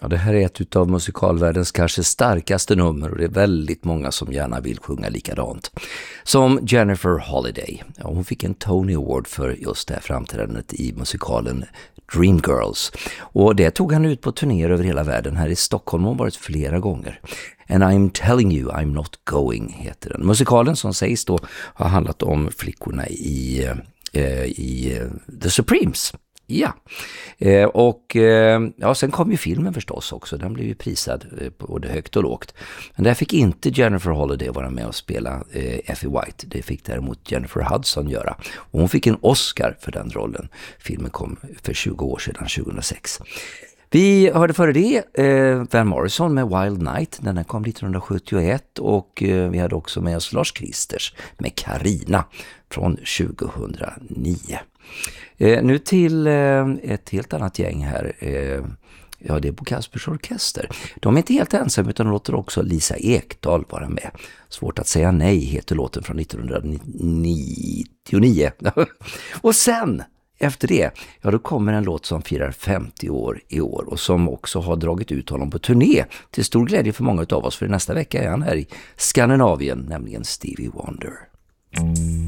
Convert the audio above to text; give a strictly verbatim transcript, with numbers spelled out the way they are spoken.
Ja, det här är ett av musikalvärldens kanske starkaste nummer och det är väldigt många som gärna vill sjunga likadant. Som Jennifer Holliday. Ja, hon fick en Tony Award för just det här framträdandet i musikalen Dreamgirls. Och det tog han ut på turnéer över hela världen. Här i Stockholm har hon varit flera gånger. And I'm telling you I'm not going heter den. Musikalen som sägs då har handlat om flickorna i, eh, i The Supremes. Ja, eh, och eh, ja, sen kom ju filmen förstås också. Den blev ju prisad eh, både högt och lågt. Men där fick inte Jennifer Holliday vara med och spela eh, Effie White. Det fick däremot Jennifer Hudson göra. Och hon fick en Oscar för den rollen. Filmen kom för tjugo år sedan, tjugohundrasex. Vi hörde före det eh, Van Morrison med Wild Night. Den här kom nittonhundrasjuttioett och eh, vi hade också med oss Lars Kristers med Carina från tjugohundranio. Eh, nu till eh, ett helt annat gäng här. Eh, ja, det är Bo Kaspers Orkester. De är inte helt ensamma utan låter också Lisa Ekdahl vara med. Svårt att säga nej heter låten från nittonhundranittionio. Och sen, efter det, ja då kommer en låt som firar femtio år i år och som också har dragit ut honom på turné till stor glädje för många av oss. För nästa vecka är han här i Skandinavien, nämligen Stevie Wonder.